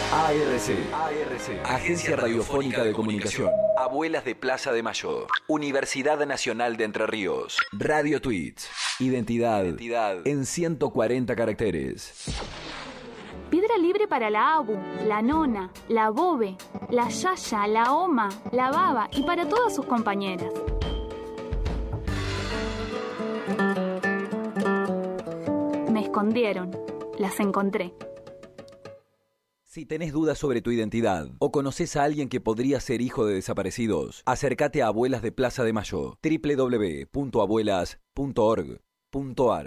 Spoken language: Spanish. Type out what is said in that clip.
ARC, Agencia Radiofónica de Comunicación. Abuelas de Plaza de Mayo. Universidad Nacional de Entre Ríos. Radio Tweets. Identidad en 140 caracteres. Piedra libre para la Abu, la Nona, la Bobe, la Yaya, la Oma, la Baba y para todas sus compañeras. Me escondieron, las encontré. Si tenés dudas sobre tu identidad o conoces a alguien que podría ser hijo de desaparecidos, acércate a Abuelas de Plaza de Mayo, www.abuelas.org.ar.